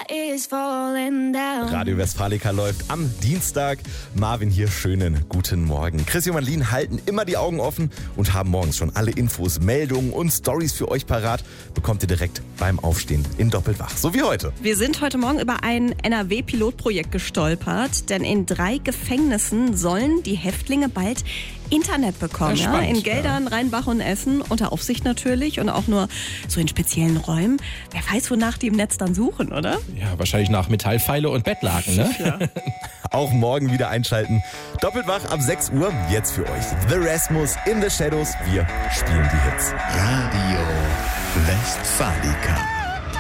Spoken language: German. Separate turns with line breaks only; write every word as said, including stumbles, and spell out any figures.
is falling down.
Radio Westfalica läuft am Dienstag. Marvin hier, schönen guten Morgen. Chrissy und Madeline halten immer die Augen offen und haben morgens schon alle Infos, Meldungen und Stories für euch parat. Bekommt ihr direkt beim Aufstehen in Doppelt wach, so wie heute.
Wir sind heute Morgen über ein N R W-Pilotprojekt gestolpert, denn in drei Gefängnissen sollen die Häftlinge bald Internet bekommen. Ja,
spannend,
in Geldern, ja. Rheinbach und Essen, unter Aufsicht natürlich und auch nur so in speziellen Räumen. Wer weiß, wonach die im Netz dann suchen, oder?
Ja, wahrscheinlich nach Metallpfeile und Bettlaken, ne?
Ja.
Auch morgen wieder einschalten. Doppelt wach ab sechs Uhr, jetzt für euch. The Rasmus, In the Shadows, wir spielen die Hits.
Radio Westfalica.